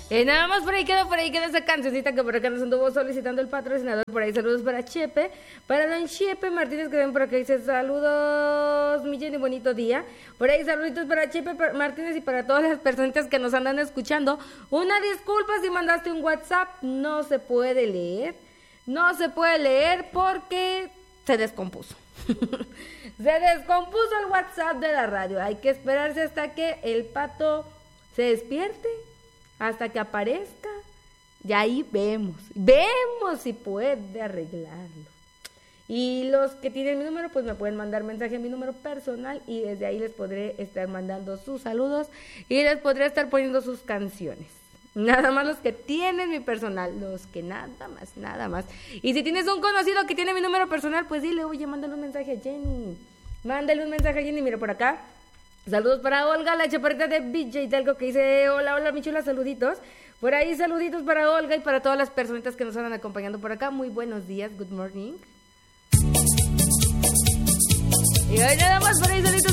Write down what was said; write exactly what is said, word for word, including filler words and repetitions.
Eh, nada más por ahí quedó, por ahí quedó esa cancioncita que por acá nos anduvo solicitando el patrocinador. Por ahí saludos para Chepe, para don Chepe Martínez, que ven por acá, dice saludos, mi Jenny, bonito día. Por ahí saluditos para Chepe Martínez y para todas las personitas que nos andan escuchando. Una disculpa si mandaste un WhatsApp, no se puede leer, no se puede leer porque se descompuso. Se descompuso el WhatsApp de la radio, hay que esperarse hasta que el pato se despierte, hasta que aparezca, y ahí vemos, vemos si puede arreglarlo. Y los que tienen mi número, pues me pueden mandar mensaje a mi número personal y desde ahí les podré estar mandando sus saludos y les podré estar poniendo sus canciones. Nada más los que tienen mi personal, los que nada más, nada más. Y si tienes un conocido que tiene mi número personal, pues dile, oye, mándale un mensaje a Jenny, mándale un mensaje a Jenny, mira por acá. Saludos para Olga, la chaparrita de B J Telco, que dice, hola, hola, mi chula, saluditos. Por ahí, saluditos para Olga y para todas las personitas que nos andan acompañando por acá. Muy buenos días, good morning. Y hoy nada más por ahí, saluditos